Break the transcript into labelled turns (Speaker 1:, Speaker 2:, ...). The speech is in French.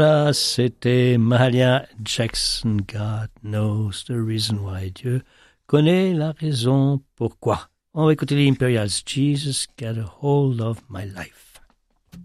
Speaker 1: Ça, c'était Mahalia Jackson. God knows the reason why. Dieu connaît la raison pourquoi. On va écouter les Imperials. Jesus got a hold of my life.